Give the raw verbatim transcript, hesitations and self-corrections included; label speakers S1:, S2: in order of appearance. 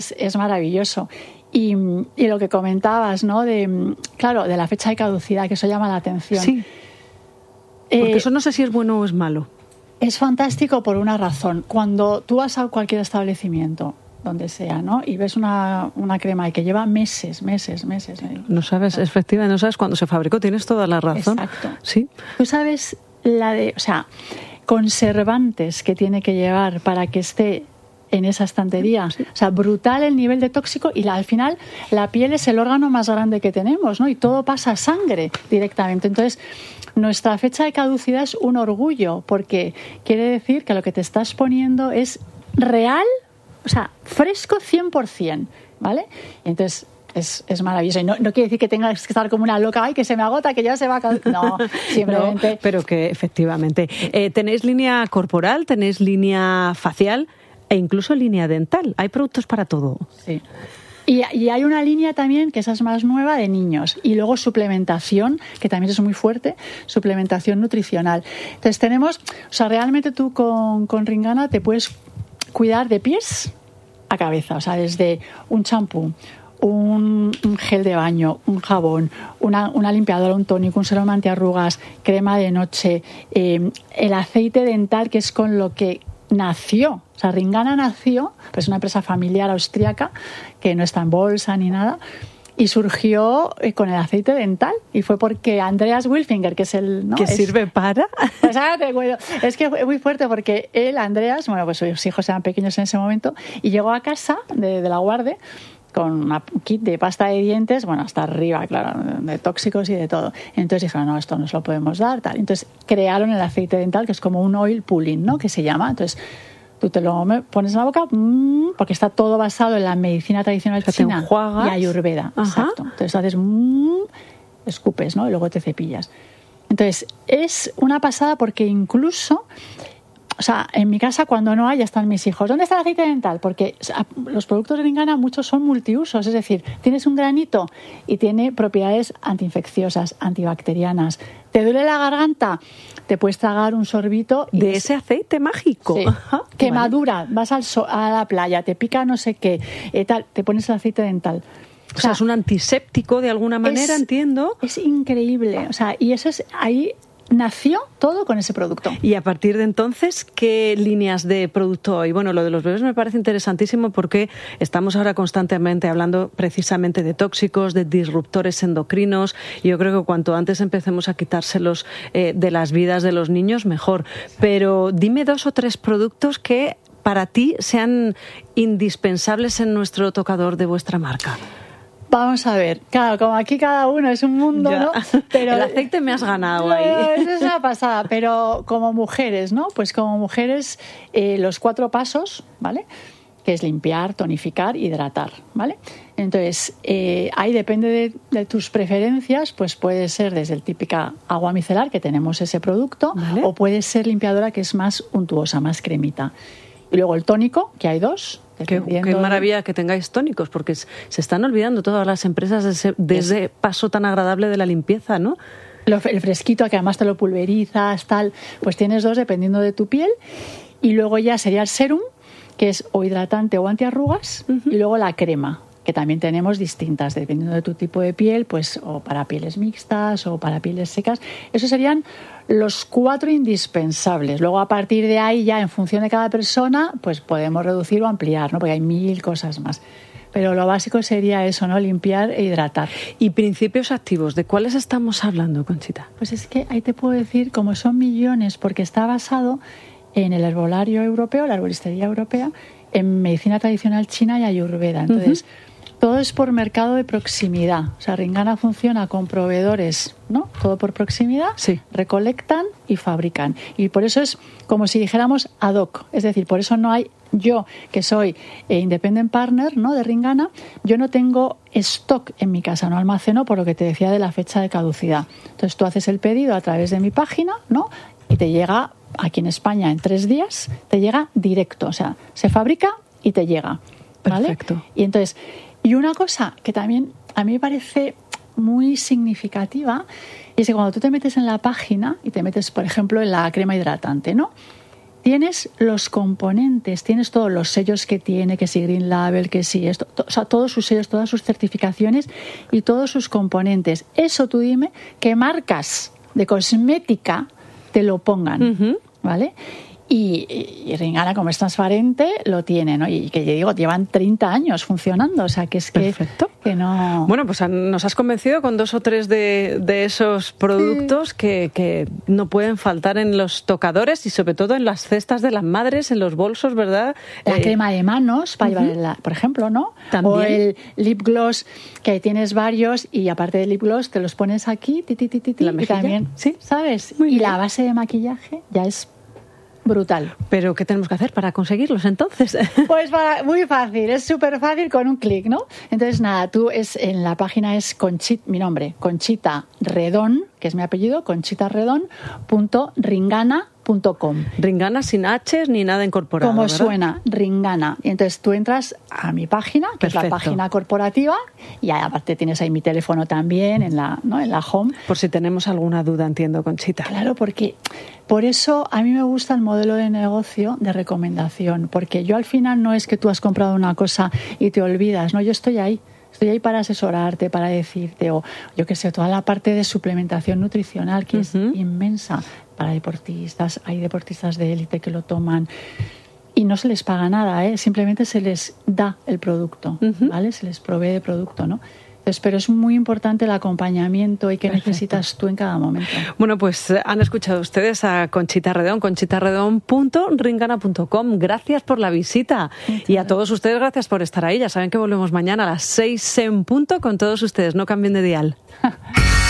S1: Es, es maravilloso. Y, y lo que comentabas, ¿no? De, claro, de la fecha de caducidad, que eso llama la atención.
S2: Sí. Porque
S1: eh,
S2: eso no sé si es bueno o es malo.
S1: Es fantástico por una razón. Cuando tú vas a cualquier establecimiento, donde sea, ¿no? Y ves una, una crema y que lleva meses, meses, meses.
S2: No sabes,
S1: ¿sabes?
S2: Efectivamente, no sabes cuándo se fabricó, tienes toda la razón.
S1: Exacto.
S2: Sí.
S1: Tú sabes la de, o sea, conservantes que tiene que llevar para que esté en esa estantería. Sí. O sea, brutal el nivel de tóxico y la, al final la piel es el órgano más grande que tenemos, ¿no? Y todo pasa a sangre directamente. Entonces, nuestra fecha de caducidad es un orgullo porque quiere decir que lo que te estás poniendo es real, o sea, fresco cien por ciento, ¿vale? Y entonces es, es maravilloso. Y no, no quiere decir que tengas que estar como una loca, ay, que se me agota, que ya se va a caducar. No, simplemente...
S2: No, pero que efectivamente. Eh, ¿Tenéis línea corporal? ¿Tenéis línea facial? E incluso línea dental. Hay productos para todo.
S1: Sí. Y, y hay una línea también, que esa es más nueva, de niños. Y luego suplementación, que también es muy fuerte, suplementación nutricional. Entonces tenemos, o sea, realmente tú con, con Ringana te puedes cuidar de pies a cabeza. O sea, desde un champú, un, un gel de baño, un jabón, una, una limpiadora, un tónico, un serum antiarrugas, crema de noche, eh, el aceite dental, que es con lo que nació, o sea, Ringana nació, pues una empresa familiar austríaca que no está en bolsa ni nada, y surgió con el aceite dental, y fue porque Andreas Wilfinger, que es el... ¿no?
S2: ¿Que
S1: es,
S2: sirve para?
S1: Pues ahora te cuento. Es que fue muy fuerte porque él, Andreas, bueno, pues sus hijos eran pequeños en ese momento, y llegó a casa de, de la Guarde con un kit de pasta de dientes, bueno, hasta arriba, claro, de tóxicos y de todo. Entonces dijeron, no, esto no se lo podemos dar, tal. Entonces crearon el aceite dental, que es como un oil pulling, ¿no? Que se llama. Entonces tú te lo pones en la boca, mmm, porque está todo basado en la medicina tradicional china y ayurveda.
S2: Ajá.
S1: Exacto. Entonces haces mmm, escupes, ¿no? Y luego te cepillas. Entonces es una pasada porque incluso... O sea, en mi casa cuando no hay ya están mis hijos. ¿Dónde está el aceite dental? Porque los productos de Ringana muchos son multiusos. Es decir, tienes un granito y tiene propiedades antiinfecciosas, antibacterianas. ¿Te duele la garganta? Te puedes tragar un sorbito. Y
S2: de
S1: es...
S2: ese aceite mágico.
S1: Sí.
S2: Ajá,
S1: Quemadura,
S2: vale.
S1: Vas al so- a la playa, te pica no sé qué, eh, tal, te pones el aceite dental.
S2: O sea, o sea, es un antiséptico de alguna manera,
S1: es,
S2: entiendo.
S1: Es increíble. O sea, y eso es ahí... Nació todo con ese producto.
S2: Y a partir de entonces, ¿qué líneas de producto hay? Bueno, lo de los bebés me parece interesantísimo porque estamos ahora constantemente hablando precisamente de tóxicos, de disruptores endocrinos. Y yo creo que cuanto antes empecemos a quitárselos eh, de las vidas de los niños, mejor. Pero dime dos o tres productos que para ti sean indispensables en nuestro tocador de vuestra marca.
S1: Vamos a ver, claro, como aquí cada uno es un mundo,
S2: ya.
S1: ¿no? Pero
S2: el aceite me has ganado
S1: no,
S2: ahí.
S1: Eso es una pasada, pero como mujeres, ¿no? Pues como mujeres, eh, los cuatro pasos, ¿vale? Que es limpiar, tonificar, hidratar, ¿vale? Entonces, eh, ahí depende de, de tus preferencias, pues puede ser desde el típica agua micelar, que tenemos ese producto,
S2: ¿vale?
S1: O puede ser limpiadora, que es más untuosa, más cremita. Y luego el tónico, que hay dos.
S2: Qué, qué maravilla de... que tengáis tónicos, porque se están olvidando todas las empresas de ese, de ese paso tan agradable de la limpieza, ¿no?
S1: Lo, el fresquito, que además te lo pulverizas, tal, pues tienes dos dependiendo de tu piel. Y luego ya sería el serum, que es o hidratante o antiarrugas, uh-huh. Y luego la crema, que también tenemos distintas, dependiendo de tu tipo de piel, pues o para pieles mixtas o para pieles secas. Esos serían los cuatro indispensables. Luego, a partir de ahí, ya en función de cada persona, pues podemos reducir o ampliar, ¿no? Porque hay mil cosas más. Pero lo básico sería eso, ¿no? Limpiar e hidratar.
S2: ¿Y principios activos? ¿De cuáles estamos hablando, Conchita?
S1: Pues es que ahí te puedo decir, como son millones, porque está basado en el herbolario europeo, la herbolistería europea, en medicina tradicional china y ayurveda. Entonces, uh-huh. Todo es por mercado de proximidad. O sea, Ringana funciona con proveedores, ¿no? Todo por proximidad.
S2: Sí.
S1: Recolectan y fabrican. Y por eso es como si dijéramos ad hoc. Es decir, por eso no hay... Yo, que soy eh, independent partner, ¿no? De Ringana, yo no tengo stock en mi casa, no almaceno, por lo que te decía de la fecha de caducidad. Entonces tú haces el pedido a través de mi página, ¿no? Y te llega aquí en España en tres días, te llega directo. O sea, se fabrica y te llega. ¿Vale?
S2: Perfecto.
S1: Y entonces, y una cosa que también a mí me parece muy significativa es que cuando tú te metes en la página y te metes, por ejemplo, en la crema hidratante, ¿no? tienes los componentes, tienes todos los sellos que tiene, que si Green Label, que si esto, to, o sea, todos sus sellos, todas sus certificaciones y todos sus componentes. Eso tú dime que marcas de cosmética te lo pongan, uh-huh. ¿vale? Y, y Ringana, como es transparente, lo tiene, ¿no? Y que yo digo, llevan treinta años funcionando, o sea, que es que,
S2: Perfecto.
S1: que no...
S2: Bueno, pues nos has convencido con dos o tres de, de esos productos sí. que, que no pueden faltar en los tocadores y sobre todo en las cestas de las madres, en los bolsos, ¿verdad?
S1: La
S2: eh...
S1: crema de manos para uh-huh. llevar, por ejemplo, ¿no?
S2: También.
S1: O el lip gloss, que tienes varios y aparte del lip gloss te los pones aquí, ti, ti, ti, ti,
S2: la mejilla,
S1: y también,
S2: ¿sí?
S1: ¿sabes?
S2: Muy
S1: y
S2: bien.
S1: la base de maquillaje ya es brutal.
S2: ¿Pero qué tenemos que hacer para conseguirlos entonces?
S1: Pues para, muy fácil, es súper fácil con un clic, ¿no? Entonces nada, tú es en la página es Conchita, mi nombre, Conchita Redón, que es mi apellido, conchitaredón punto ringana punto com.
S2: Ringana sin H's ni nada incorporado,
S1: Como
S2: ¿verdad?
S1: suena, Ringana. Y entonces tú entras a mi página, que Perfecto. Es la página corporativa, y aparte tienes ahí mi teléfono también en la, ¿no? en la home.
S2: Por si tenemos alguna duda, entiendo, Conchita.
S1: Claro, porque por eso a mí me gusta el modelo de negocio de recomendación, porque yo al final no es que tú has comprado una cosa y te olvidas, no, yo estoy ahí. Estoy ahí para asesorarte, para decirte, o yo qué sé, toda la parte de suplementación nutricional, que uh-huh. es inmensa para deportistas. Hay deportistas de élite que lo toman y no se les paga nada, ¿eh? Simplemente se les da el producto, uh-huh. ¿vale? Se les provee de producto, ¿no? Entonces, pero es muy importante el acompañamiento y qué Perfecto. Necesitas tú en cada momento.
S2: Bueno, pues han escuchado ustedes a Conchita Redón, conchitaredón punto ringana punto com. Gracias por la visita. Sí, y a todos ustedes, gracias por estar ahí. Ya saben que volvemos mañana a las seis en punto con todos ustedes. No cambien de dial.